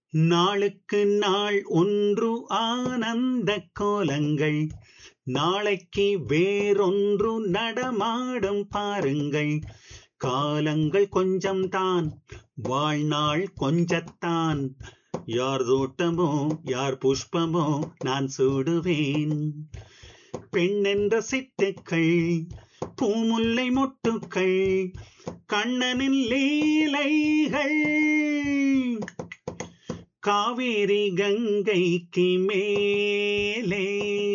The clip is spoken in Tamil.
நாளுக்கு நாள் ஒன்று ஆனந்த கோலங்கள் நாளைக்கு வேறொன்று நடமாடும் பாருங்கள். காலங்கள் கொஞ்சம்தான், வாழ்நாள் கொஞ்சத்தான். யார் தோட்டமோ யார் புஷ்பமோ நான் சூடுவேன். பெண்ணென்ற சிட்டுக்கள், பூமுல்லை மொட்டுக்கள், கண்ணனின் லீலைகள். காவேரி கங்கைக்கு மேலே